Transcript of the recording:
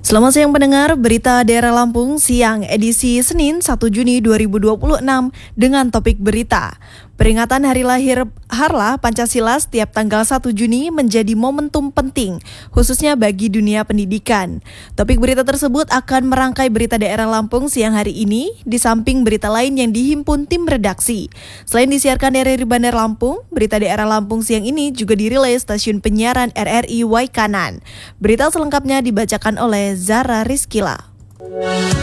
Selamat siang pendengar, berita daerah Lampung siang edisi Senin 1 Juni 2026 dengan topik berita. Peringatan Hari Lahir Harlah Pancasila setiap tanggal 1 Juni menjadi momentum penting, khususnya bagi dunia pendidikan. Topik berita tersebut akan merangkai berita daerah Lampung siang hari ini, di samping berita lain yang dihimpun tim redaksi. Selain disiarkan dari Bandar Lampung, berita daerah Lampung siang ini juga dirilis stasiun penyiaran RRI Waikanan. Berita selengkapnya dibacakan oleh Zara Rizkila.